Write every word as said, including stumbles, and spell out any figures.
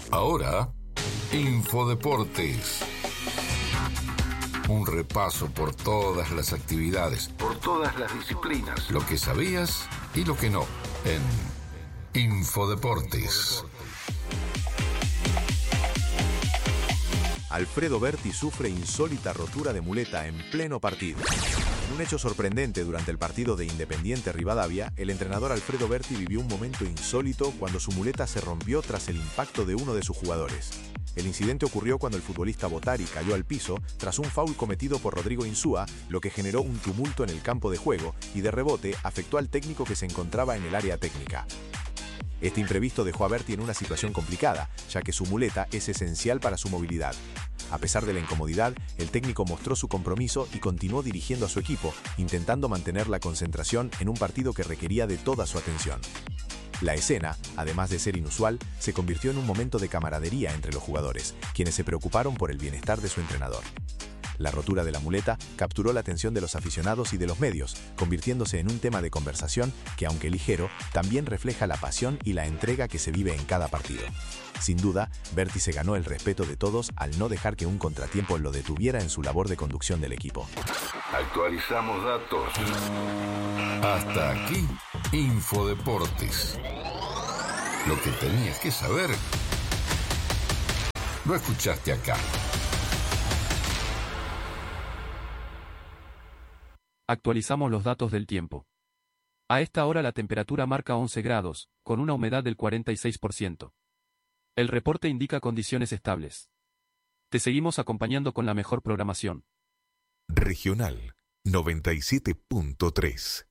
Ahora, Infodeportes. Un repaso por todas las actividades, por todas las disciplinas, lo que sabías y lo que no, en Infodeportes. Alfredo Berti sufre insólita rotura de muleta en pleno partido. En un hecho sorprendente durante el partido de Independiente Rivadavia, el entrenador Alfredo Berti vivió un momento insólito cuando su muleta se rompió tras el impacto de uno de sus jugadores. El incidente ocurrió cuando el futbolista Botari cayó al piso tras un foul cometido por Rodrigo Insúa, lo que generó un tumulto en el campo de juego y de rebote afectó al técnico que se encontraba en el área técnica. Este imprevisto dejó a Berti en una situación complicada, ya que su muleta es esencial para su movilidad. A pesar de la incomodidad, el técnico mostró su compromiso y continuó dirigiendo a su equipo, intentando mantener la concentración en un partido que requería de toda su atención. La escena, además de ser inusual, se convirtió en un momento de camaradería entre los jugadores, quienes se preocuparon por el bienestar de su entrenador. La rotura de la muleta capturó la atención de los aficionados y de los medios, convirtiéndose en un tema de conversación que, aunque ligero, también refleja la pasión y la entrega que se vive en cada partido. Sin duda, Berti se ganó el respeto de todos al no dejar que un contratiempo lo detuviera en su labor de conducción del equipo. Actualizamos datos. Hasta aquí, Infodeportes. Lo que tenías que saber, lo escuchaste acá. Actualizamos los datos del tiempo. A esta hora la temperatura marca once grados, con una humedad del cuarenta y seis por ciento. El reporte indica condiciones estables. Te seguimos acompañando con la mejor programación. Regional noventa y siete punto tres.